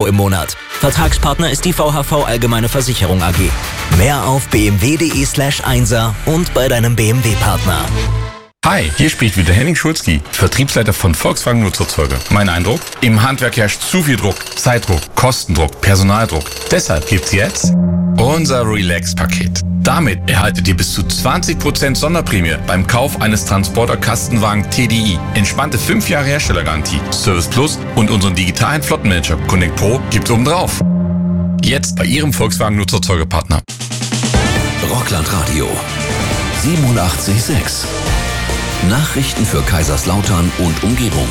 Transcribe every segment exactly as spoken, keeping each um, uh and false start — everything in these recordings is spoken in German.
im Monat. Vertragspartner ist die V H V Allgemeine Versicherung A G. Mehr auf b m w punkt d e slash einser und bei deinem B M W-Partner. Hi, hier spricht wieder Henning Schulzki, Vertriebsleiter von Volkswagen Nutzfahrzeuge. Mein Eindruck? Im Handwerk herrscht zu viel Druck, Zeitdruck, Kostendruck, Personaldruck. Deshalb gibt's jetzt unser Relax-Paket. Damit erhaltet ihr bis zu zwanzig Prozent Sonderprämie beim Kauf eines Transporter-Kastenwagen T D I. Entspannte fünf Jahre Herstellergarantie, Service Plus und unseren digitalen Flottenmanager Connect Pro gibt's obendrauf. Jetzt bei Ihrem Volkswagen Nutzfahrzeuge-Partner. Rockland Radio siebenundachtzig Komma sechs. Nachrichten für Kaiserslautern und Umgebung.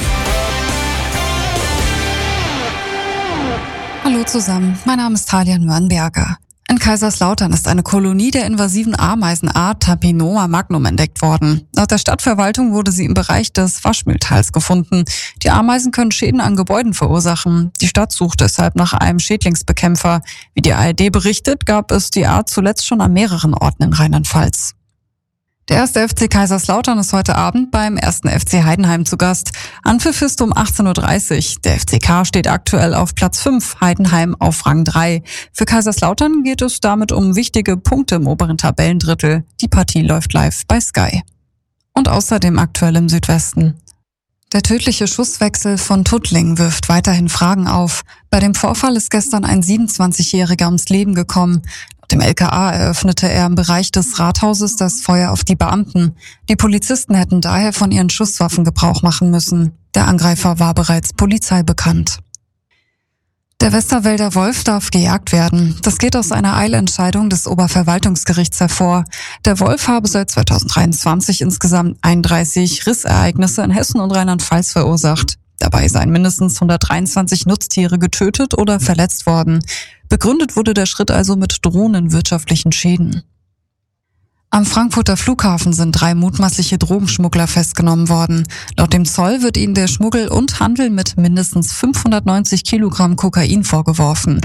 Hallo zusammen, mein Name ist Talia Nürnberger. In Kaiserslautern ist eine Kolonie der invasiven Ameisenart Tapinoma magnum entdeckt worden. Laut der Stadtverwaltung wurde sie im Bereich des Waschmühltals gefunden. Die Ameisen können Schäden an Gebäuden verursachen. Die Stadt sucht deshalb nach einem Schädlingsbekämpfer. Wie die A R D berichtet, gab es die Art zuletzt schon an mehreren Orten in Rheinland-Pfalz. Der erste F C Kaiserslautern ist heute Abend beim ersten F C Heidenheim zu Gast. Anpfiff ist um achtzehn Uhr dreißig. Der F C K steht aktuell auf Platz fünf, Heidenheim auf Rang drei. Für Kaiserslautern geht es damit um wichtige Punkte im oberen Tabellendrittel. Die Partie läuft live bei Sky. Und außerdem aktuell im Südwesten. Der tödliche Schusswechsel von Tuttling wirft weiterhin Fragen auf. Bei dem Vorfall ist gestern ein siebenundzwanzigjähriger ums Leben gekommen. Laut dem L K A eröffnete er im Bereich des Rathauses das Feuer auf die Beamten. Die Polizisten hätten daher von ihren Schusswaffen Gebrauch machen müssen. Der Angreifer war bereits Polizei bekannt. Der Westerwälder Wolf darf gejagt werden. Das geht aus einer Eilentscheidung des Oberverwaltungsgerichts hervor. Der Wolf habe seit zweitausenddreiundzwanzig insgesamt einunddreißig Rissereignisse in Hessen und Rheinland-Pfalz verursacht. Dabei seien mindestens hundertdreiundzwanzig Nutztiere getötet oder verletzt worden. Begründet wurde der Schritt also mit drohenden wirtschaftlichen Schäden. Am Frankfurter Flughafen sind drei mutmaßliche Drogenschmuggler festgenommen worden. Laut dem Zoll wird ihnen der Schmuggel und Handel mit mindestens fünfhundertneunzig Kilogramm Kokain vorgeworfen.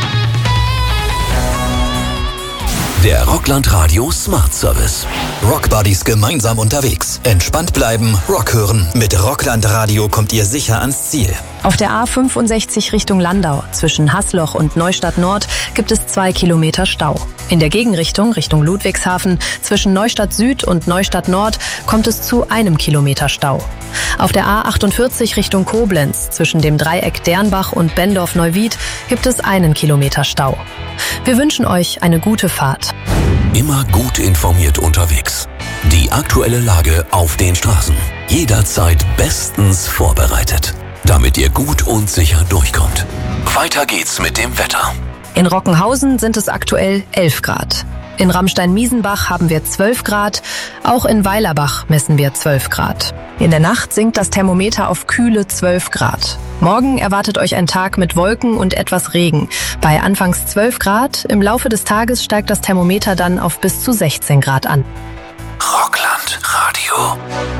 Der Rockland Radio Smart Service. Rockbuddies gemeinsam unterwegs. Entspannt bleiben, Rock hören. Mit Rockland Radio kommt ihr sicher ans Ziel. Auf der A fünfundsechzig Richtung Landau zwischen Haßloch und Neustadt Nord gibt es zwei Kilometer Stau. In der Gegenrichtung Richtung Ludwigshafen zwischen Neustadt Süd und Neustadt Nord kommt es zu einem Kilometer Stau. Auf der A achtundvierzig Richtung Koblenz zwischen dem Dreieck Dernbach und Bendorf-Neuwied gibt es einen Kilometer Stau. Wir wünschen euch eine gute Fahrt. Immer gut informiert unterwegs. Die aktuelle Lage auf den Straßen. Jederzeit bestens vorbereitet, damit ihr gut und sicher durchkommt. Weiter geht's mit dem Wetter. In Rockenhausen sind es aktuell elf Grad. In Ramstein-Miesenbach haben wir zwölf Grad. Auch in Weilerbach messen wir zwölf Grad. In der Nacht sinkt das Thermometer auf kühle zwölf Grad. Morgen erwartet euch ein Tag mit Wolken und etwas Regen. Bei anfangs zwölf Grad, im Laufe des Tages steigt das Thermometer dann auf bis zu sechzehn Grad an. Rockland Radio.